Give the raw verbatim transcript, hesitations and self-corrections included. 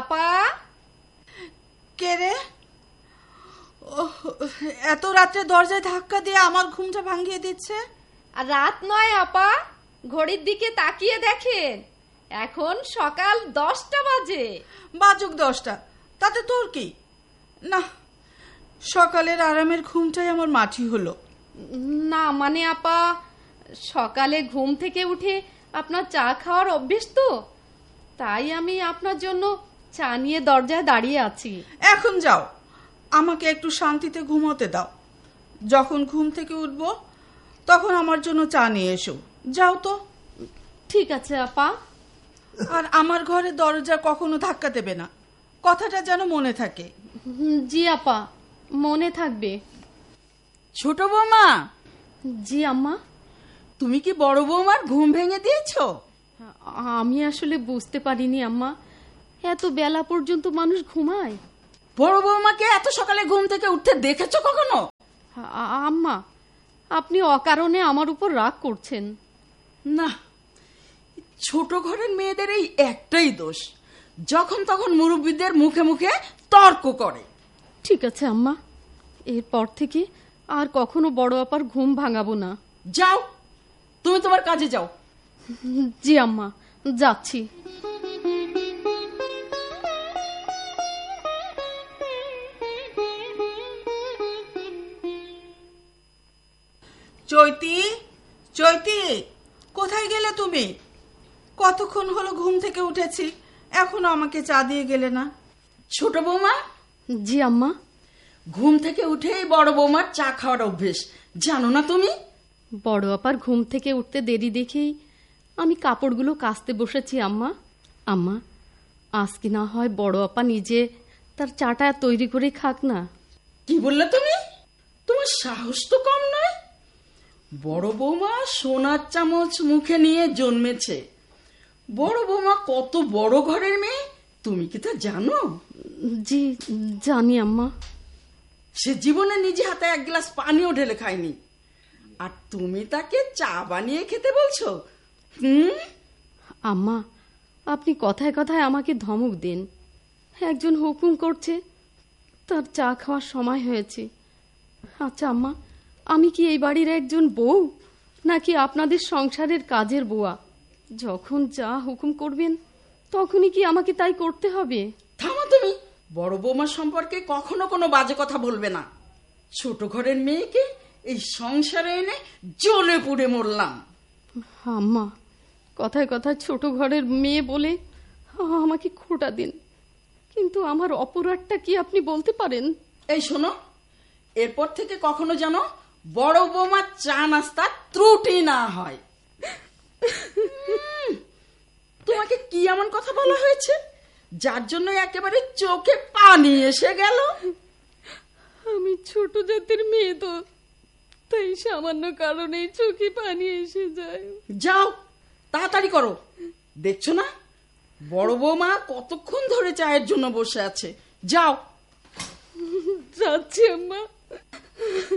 আপা। কে রে? এত রাত্রে দরজায় ধাক্কা দিয়ে আমার ঘুমটা ভাঙিয়ে দিচ্ছে। আর রাত নয় আপা, ঘড়ির দিকে তাকিয়ে দেখেন, এখন সকাল দশটা বাজে। বাজুক দশটা, তাতে তোর কি? না, সকালের আরামের ঘুমটাই আমার মাটি হলো। না মানে আপা, সকালে ঘুম থেকে উঠে আপনার চা খাওয়ার অভ্যেস তো, তাই আমি আপনার জন্য চা নিয়ে দরজায় দাঁড়িয়ে আছি। এখন যাও, আমাকে একটু শান্তিতে ঘুমোতে দাও। যখন ঘুম থেকে উঠবো তখন আমার জন্য চা নিয়ে এসো। যাও তো। ঠিক আছে আপা। আর আমার ঘরে দরজা কখনো ধাক্কা দেবে না, কথাটা যেন মনে থাকে। জি আপা, মনে থাকবে। ছোট বৌমা। জি আম্মা। তুমি কি বড় বৌমার ঘুম ভেঙে দিয়েছো? আমি আসলে বুঝতে পারিনি আম্মা, এত বেলা পর্যন্ত মানুষ ঘুমায়। বড় বৌমাকে এত সকালে ঘুম থেকে উঠতে দেখেছো কখনো? আম্মা, আপনি অকারণে আমার উপর রাগ করছেন। না, ছোট ঘরের মেয়েদের এই একটাই দোষ, যখন তখন মুরব্বীদের মুখে মুখে তর্ক করে। ঠিক আছে আম্মা, এরপর থেকে আর কখনো বড় আপার ঘুম ভাঙাবো না। যাও, তুমি তোমার কাজে যাও। জি আম্মা, যাচ্ছি। চৈতি, চৈতি, কোথায় গেলে তুমি? কতক্ষণ হলো ঘুম থেকে উঠেছি, এখনো আমাকে চা দিয়ে গেলে না। ছোট বৌমা। জি আম্মা। ঘুম থেকে উঠেই বড় বৌমার চা খাওয়ার অভ্যেস, জানো না তুমি? বড় আপার ঘুম থেকে উঠতে দেরি দেখেই আমি কাপড়গুলো কাচতে বসেছি আম্মা। আম্মা, আজকে না হয় বড় আপা নিজে তার চাটা তৈরি করে খাক না। কি বললে তুমি? তোমার সাহস তো কম নয়। বড় বৌমা সোনার চামচ মুখে নিয়ে জন্মেছে। বড় বৌমা কত বড় ঘরের মেয়ে, তুমি কি তা জানো? জি জানি আম্মা। সে জীবনে নিজে হাতে এক গ্লাস পানিও ঢেলে খায়নি, আর তুমি তাকে চা বানিয়ে খেতে বলছো? হুম আম্মা, আপনি কথায় কথায় আমাকে ধমক দেন। একজন হুকুম করছে, তার চা খাওয়ার সময় হয়েছে। আচ্ছা আম্মা, আমি কি এই বাড়ির একজন বউ, নাকি আপনাদের সংসারের কাজের বুয়া? যখন যা হুকুম করবেন তখনই কি আমাকে তাই করতে হবে? থামো তুমি। বড় বৌমা সম্পর্কে কখনো কোনো বাজে কথা বলবে না। ছোট ঘরের মেয়েকে এই সংসারে এনে জ্বলে পুড়ে মরলাম। আম্মা, কথায় কথায় ছোট ঘরের মেয়ে বলে আমাকে খোঁটা দিন, কিন্তু আমার অপরাধটা কি আপনি বলতে পারেন? এই শোনো, এরপর থেকে কখনো যেন বড় বৌমার চা নাস্তা ত্রুটি না হয়। তোমাকে কি এমন কথা বলা হয়েছে যার জন্য একেবারে চোখে পানি এসে গেল? আমি ছোট জাতের মেয়ে তো, তাই সামান্য কারণেই চোখে পানি এসে যায়। যাও, তাড়াতাড়ি করো। দেখছো না বড় বৌমা কতক্ষণ ধরে চায়ের জন্য বসে আছে? যাও। যাচ্ছি আম্মা।